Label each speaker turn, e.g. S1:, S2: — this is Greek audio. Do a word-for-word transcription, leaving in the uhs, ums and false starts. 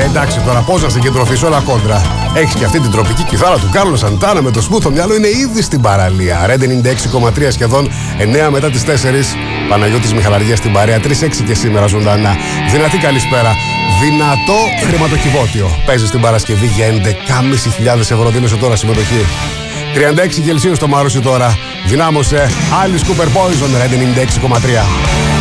S1: εντάξει τώρα, πώς να συγκεντρωθείς, όλα κόντρα. Έχεις και αυτή την τροπική κιθάρα του Κάρλος Σαντάνα με το σμούθο μυαλό, είναι ήδη στην παραλία. Ρεντ ενενήντα έξι κόμμα τρία σχεδόν εννέα μετά τις τέσσερις. Παναγιώτης Μιχαλαργίας στην παρέα, τρία έξι και σήμερα ζωντανά. Δυνατή καλησπέρα. Δυνατό χρηματοκιβώτιο. Παίζει την Παρασκευή για έντεκα χιλιάδες πεντακόσιες ευρώ. Δίνωσε τώρα συμμετοχή. τριάντα έξι Κελσίου στο Μαρούσι τώρα. Δυνάμωσε. Alice Cooper Poison, Ρεντ ενενήντα έξι κόμμα τρία.